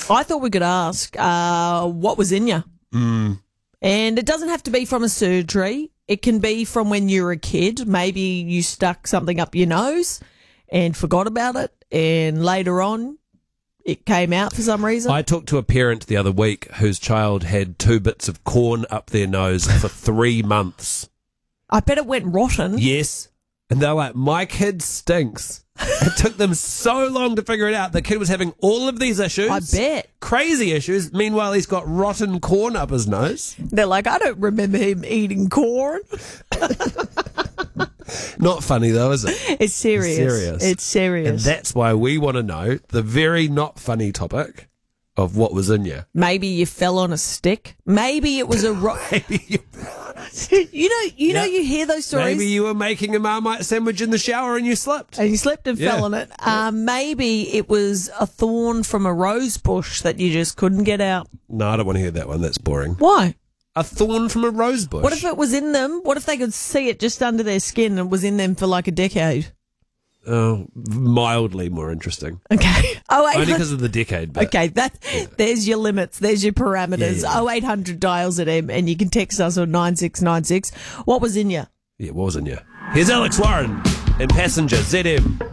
I thought we could ask what was in you. And it doesn't have to be from a surgery. It can be from when you were a kid. Maybe you stuck something up your nose and forgot about it, and later on it came out for some reason. I talked to a parent the other week whose child had 2 bits of corn up their nose for 3 months. I bet it went rotten. Yes. And they're like, my kid stinks. It took them so long to figure it out. The kid was having all of these issues. I bet. Crazy issues. Meanwhile, he's got rotten corn up his nose. They're like, I don't remember him eating corn. Not funny, though, is it? It's serious. It's serious. And that's why we want to know the very not funny topic of what was in you. Maybe you fell on a stick. Maybe it was a rock. You know, you hear those stories. Maybe you were making a Marmite sandwich in the shower and you slipped. And you slipped and fell on it. Maybe it was a thorn from a rose bush that you just couldn't get out. No, I don't want to hear that one. That's boring. Why? A thorn from a rose bush. What if it was in them? What if they could see it just under their skin and it was in them for like a decade? Oh, mildly more interesting. Okay. Only because of the decade. But okay, there's your limits. There's your parameters. 0800 dials at M, and you can text us on 9696. What was in you? Yeah, what was in you? Here's Alex Warren and Passenger ZM.